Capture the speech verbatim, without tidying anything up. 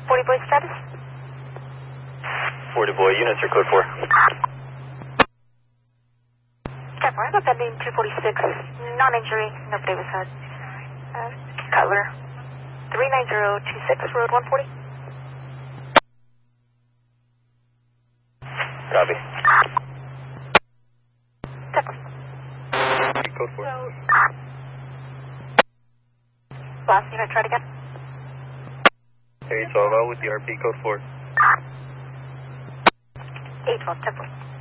forty boy status? forty boy, units are code four. ten four, I have a pending two forty-six, non-injury, nobody was hurt. Uh, Cutler, three nine zero two six, road one forty. Copy. ten four. Code four. Last unit, try it again. eight twelve out with the R P code four. eight twelve, ten four.